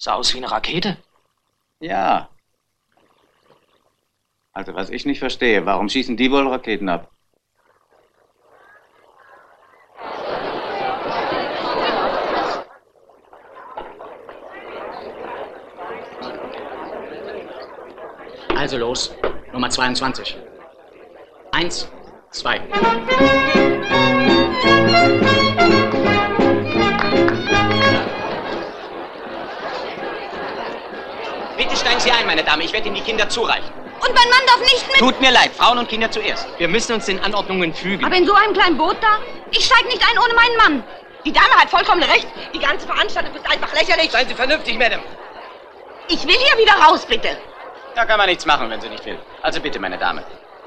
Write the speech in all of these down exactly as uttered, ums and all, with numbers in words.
Sah aus wie eine Rakete. Ja. Also was ich nicht verstehe, warum schießen die wohl Raketen ab? Also los, Nummer zweiundzwanzig. Eins, zwei. Bitte steigen Sie ein, meine Dame. Ich werde Ihnen die Kinder zureichen. Und mein Mann darf nicht mit... Tut mir leid, Frauen und Kinder zuerst. Wir müssen uns den Anordnungen fügen. Aber in so einem kleinen Boot da? Ich steig nicht ein ohne meinen Mann. Die Dame hat vollkommen recht. Die ganze Veranstaltung ist einfach lächerlich. Seien Sie vernünftig, Madame. Ich will hier wieder raus, bitte. Da kann man nichts machen, wenn sie nicht will. Also bitte, meine Dame.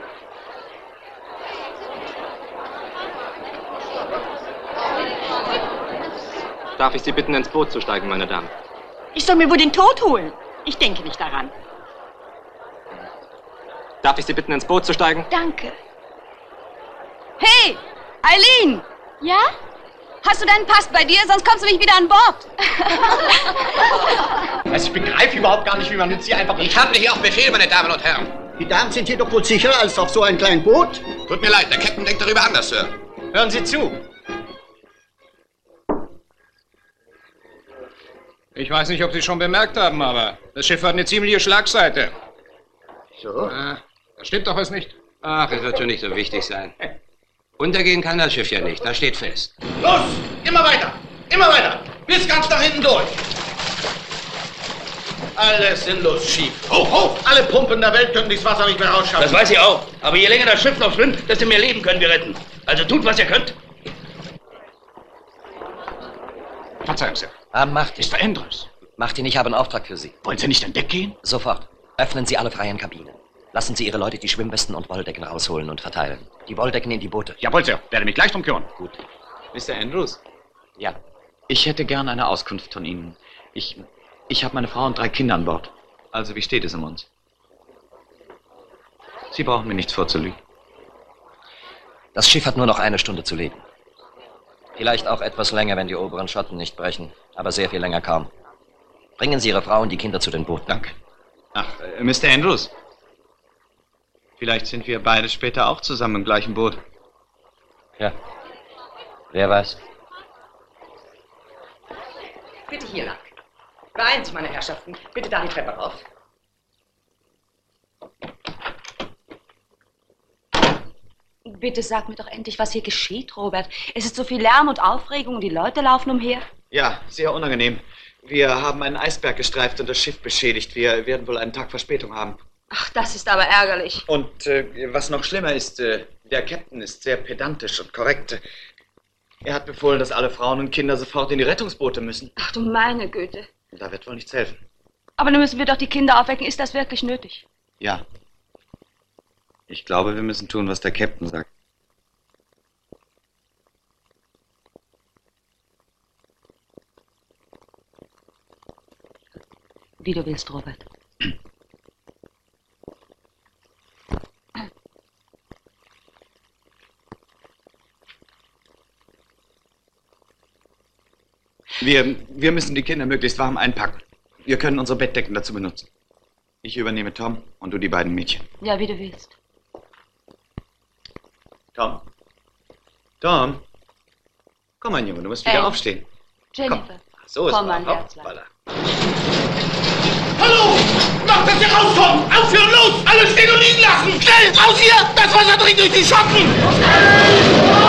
Darf ich Sie bitten, ins Boot zu steigen, meine Damen? Ich soll mir wohl den Tod holen. Ich denke nicht daran. Darf ich Sie bitten, ins Boot zu steigen? Danke. Hey, Eileen! Ja? Hast du deinen Pass bei dir? Sonst kommst du nicht wieder an Bord. Also ich begreife überhaupt gar nicht, wie man mit Sie einfach... Ich habe hier auf Befehl, meine Damen und Herren. Die Damen sind hier doch wohl sicherer als auf so einem kleinen Boot. Tut mir leid, der Captain denkt darüber anders, Sir. Hören Sie zu. Ich weiß nicht, ob Sie schon bemerkt haben, aber das Schiff hat eine ziemliche Schlagseite. So? Ah, da stimmt doch was nicht. Ach, es wird schon nicht so wichtig sein. Untergehen kann das Schiff ja nicht, das steht fest. Los! Immer weiter! Immer weiter! Bis ganz nach hinten durch! Alles sinnlos schief. Hoch, hoch! Alle Pumpen der Welt können dieses Wasser nicht mehr rausschaffen. Das weiß ich auch. Aber je länger das Schiff noch schwimmt, desto mehr Leben können wir retten. Also tut, was ihr könnt. Verzeihung, Sir. Ah, macht Mister Andrews. Martin, ich habe einen Auftrag für Sie. Wollen Sie nicht an Deck gehen? Sofort. Öffnen Sie alle freien Kabinen. Lassen Sie Ihre Leute die Schwimmwesten und Wolldecken rausholen und verteilen. Die Wolldecken in die Boote. Jawohl, Sir. Werde mich gleich drum kümmern. Gut. Mister Andrews? Ja. Ich hätte gern eine Auskunft von Ihnen. Ich, ich habe meine Frau und drei Kinder an Bord. Also, wie steht es um uns? Sie brauchen mir nichts vorzulügen. Das Schiff hat nur noch eine Stunde zu leben. Vielleicht auch etwas länger, wenn die oberen Schotten nicht brechen. Aber sehr viel länger kaum. Bringen Sie Ihre Frau und die Kinder zu den Booten. Danke. Ach, äh, Mister Andrews. Vielleicht sind wir beide später auch zusammen im gleichen Boot. Ja. Wer weiß. Bitte hier lang. Beeilen Sie, meine Herrschaften. Bitte da die Treppe rauf. Bitte sag mir doch endlich, was hier geschieht, Robert. Es ist so viel Lärm und Aufregung und die Leute laufen umher. Ja, sehr unangenehm. Wir haben einen Eisberg gestreift und das Schiff beschädigt. Wir werden wohl einen Tag Verspätung haben. Ach, das ist aber ärgerlich. Und äh, was noch schlimmer ist, äh, der Captain ist sehr pedantisch und korrekt. Er hat befohlen, dass alle Frauen und Kinder sofort in die Rettungsboote müssen. Ach du meine Güte. Da wird wohl nichts helfen. Aber dann müssen wir doch die Kinder aufwecken. Ist das wirklich nötig? Ja. Ich glaube, wir müssen tun, was der Captain sagt. Wie du willst, Robert. Wir, wir müssen die Kinder möglichst warm einpacken. Wir können unsere Bettdecken dazu benutzen. Ich übernehme Tom und du die beiden Mädchen. Ja, wie du willst. Tom? Tom? Komm, mein Junge, du musst wieder Hey. aufstehen. Jennifer. Komm. So ist Komm, es. mein Herzlein. Hallo! Macht, dass ihr rauskommt! Aufhören, los! Alle stehen und liegen lassen! Schnell, raus hier! Das Wasser dringt durch die Schotten!